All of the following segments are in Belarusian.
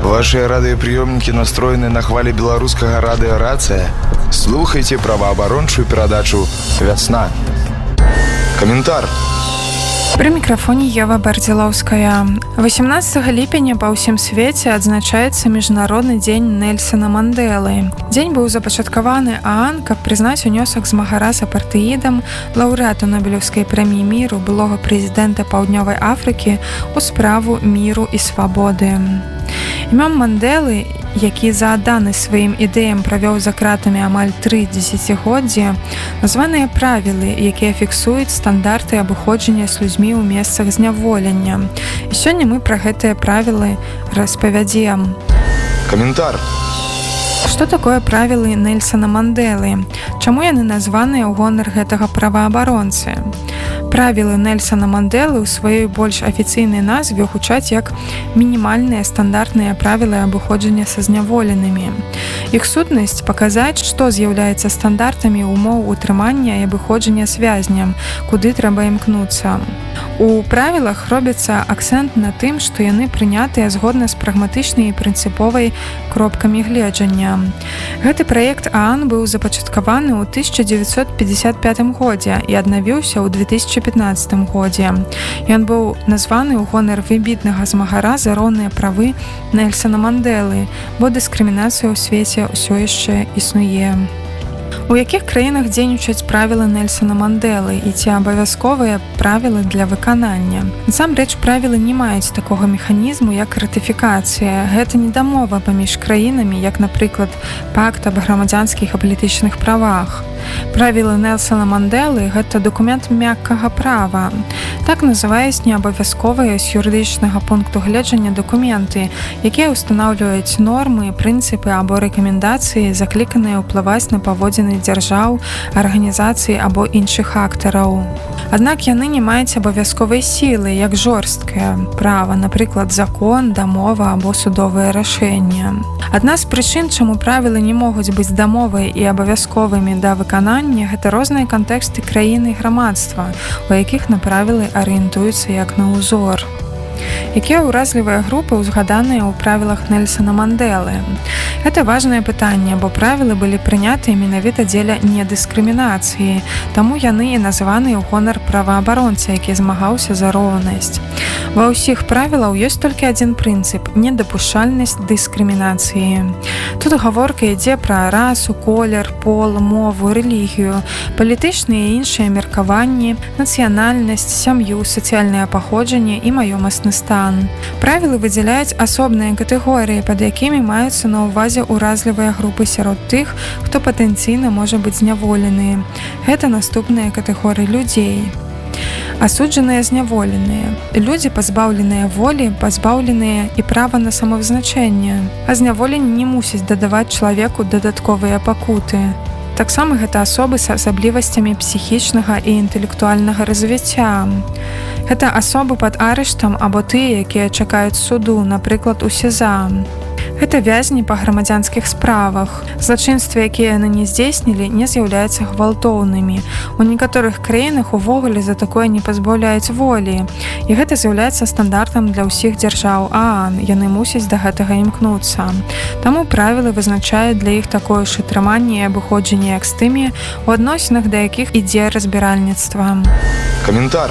Ваши радыёпрыёмнікі настроены на хвалі беларускага радыёрацыя. Слухайце праваабарончую перадачу «Вясна». Каментар. Пры мікрафоне Ева Бардзілаўская. 18 ліпеня па ўсім свеце адзначаецца Міжнародны дзень Нельсана Мандэлы. Дзень быў запачаткаваны ААН, каб прызнаць унёсак змагара з апартэідам, лаўрэата Нобелеўскай прэміі міру, былога прэзідэнта Паўднёвай Афрыкі ў справу міру і свабоды. Імём Мандэлы, які за адданасць сваім ідэям правёў за кратамі амаль 3 дзесяцігоддзі, названыя правілы, якія фіксуюць стандарты абыходжання з людзьмі ў месцах зняволення. І сёння мы пра гэтыя правілы распавядзем. Каментар. Што такое правілы Нельсана Мандэлы? Чаму яны названыя ў гонар гэтага праваабаронцы? Правілы Нельсана Мандэлы ў сваёй больш афіцыйнай назве гучаць як мінімальныя стандартныя правілы абыходжання са зняволенымі. Іх сутнасць паказаць, што з'яўляецца стандартамі ўмоў утрымання і абыходжання з вязням, куды трэба імкнуцца. У правілах робіцца акцэнт на тым, што яны прынятыя згодна з прагматычнай і прынцыповай кропкамі гледжання. Гэты праект ААН быў запачаткаваны ў 1955 годзе і аднавіўся ў 2015 годзе. Ён быў названы ў гонар выбітнага змагара за роўныя правы Нельсана Мандэлы, бо дыскрымінацыя ў свеце ўсё яшчэ існуе. У якіх краінах дзейнічаюць правілы Нельсана Мандэлы і ці абавязковыя правілы для выканання? Насамрэч, правілы не маюць такога механізму, як ратыфікацыя. Гэта не дамова паміж краінамі, як, напрыклад, пакт аб грамадзянскіх і палітычных правах. Правілы Нельсана Мандэлы – гэта дакумент мяккага права. Так называюць неабавязковыя з юрыдычнага пункту гледжання дакументы, якія ўстанаўліваюць нормы, прынцыпы або рэкамендацыі, закліканыя ўплываць на паводзіны дзяржаў, арганізацый або іншых актараў. Аднак яны не маюць абавязковай сілы, як жорсткае права, напрыклад, закон, дамова або судовае рашэнне. Адна з прычын, чаму правілы не могуць быць дамовай і абавязковымі да выканання, гэта розныя кантэксты краіны і грамадства, у якіх на правілы арыентуюцца як на ўзор. Якія ўразлівыя групы ўзгаданыя ў правілах Нельсана Мандэлы? Гэта важнае пытанне, бо правілы былі прынятыя менавіта дзеля недыскрымінацыі, таму яны і названы ў гонар праваабаронцы, які змагаўся за роўнасць. Ва ўсіх правілаў ёсць толькі адзін прынцып – недапушчальнасць дыскрымінацыі. Тут гаворка ідзе пра расу, колер, пол, мову, рэлігію, палітычныя і іншыя меркаванні, нацыянальнасць, сям'ю, сацыяльнае паходжанне і маёмасны стан. Правілы выдзяляюць асобныя катэгорыі, пад якімі маюцца на ўвазе ўразлівыя групы сярод тых, хто патэнцыйна можа быць зняволены. Гэта наступныя катэгорыі людзей. Асуджаныя зняволеныя. Людзі, пазбаўленыя волі, пазбаўленыя і права на самавызначэнне. А зняволенне не мусіць дадаваць чалавеку дадатковыя пакуты. Таксама гэта асобы з асаблівасцямі псіхічнага і інтэлектуальнага развіцця. Гэта асобы пад арыштам або тыя, якія чакаюць суду, напрыклад, у СІЗА. Гэта вязні па грамадзянскіх справах. Злачынствы, якія яны не здзейснілі, не з'яўляюцца гвалтоўнымі. У некаторых краінах увогуле за такое не пазбаўляюць волі. І гэта з'яўляецца стандартам для ўсіх дзяржаў ААН. Яны мусяць да гэтага імкнуцца. Таму правілы вызначаюць для іх такое ж і трыманне і абыходжанне, як з тымі, у адносінах да якіх ідзе разбіральніцтва. Каментар.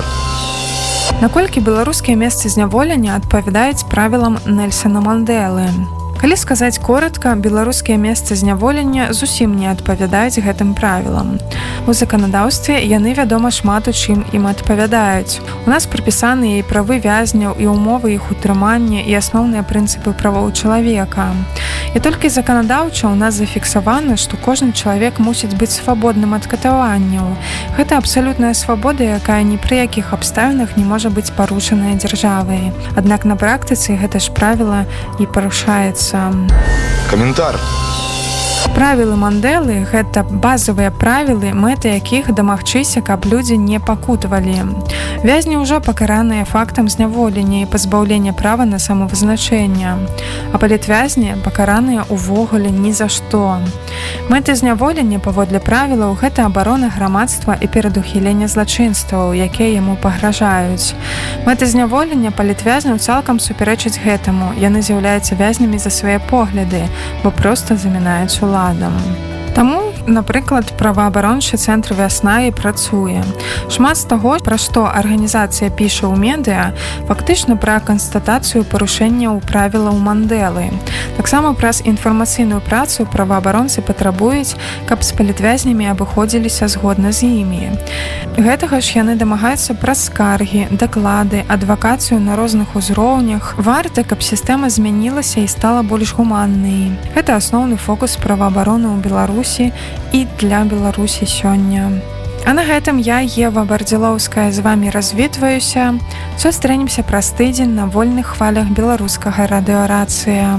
Наколькі беларускія месцы зняволення адпавядаюць правілам Нельсана Мандэлы? Калі сказаць коратка, беларускія месцы зняволення зусім не адпавядаюць гэтым правілам. У заканадаўстве яны, вядома, шмат у чым ім адпавядаюць. У нас прапісаны і правы вязняў, і ўмовы іх утрымання, і асноўныя прынцыпы правоў чалавека. І толькі заканадаўча ў нас зафіксавана, што кожны чалавек мусіць быць свабодным ад катаванняў. Гэта абсалютная свабода, якая ні пры якіх абставінах не можа быць парушаная дзяржавай. Аднак на практыцы гэта ж правіла і парушаецца. Каментар. Правілы Мандэлы – гэта базавыя правілы, мэты якіх дамагчыся, каб людзі не пакутавалі. Вязні ўжо пакараныя фактам зняволення і пазбаўлення права на самавызначэнне, а палітвязні пакараныя ўвогуле ні за што. Мэты зняволення, паводле правілаў, гэта абарона грамадства і перадухілення злачынстваў, якія яму пагражаюць. Мэты зняволення палітвязняў цалкам супярэчаць гэтаму. Яны з'яўляюцца вязнямі за свае погляды, бо проста замінаюць уладам. Таму, напрыклад, праваабарончы цэнтр «Вясна» і працуе. Шмат з таго, пра што арганізацыя піша ў медыа, фактычна пра канстатацыю парушэнняў правілаў Мандэлы. Таксама праз інфармацыйную працу праваабаронцы патрабуюць, каб з палітвязнямі абыходзіліся згодна з імі. Гэтага ж яны дамагаюцца праз скаргі, даклады, адвакацыю на розных узроўнях. Варта, каб сістэма змянілася і стала больш гуманнай. Гэта асноўны фокус праваабароны ў Беларусі і для Беларусі сёння. А на гэтым я, Ева Бардзілоўская, з вамі развітваюся. Сустрэнемся праз тыдзень на вольных хвалях беларускага радыёрацыя.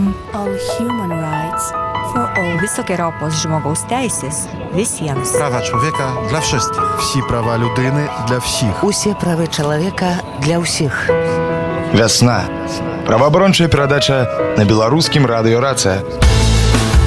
Wysokie żmogoustejsys, visiems. Prawa człowieka dla wszystkich. Всі права людини для всіх. Усе правы чалавека для ўсіх. Вясна. Праваабарончая перадача на беларускім радыёрацыя.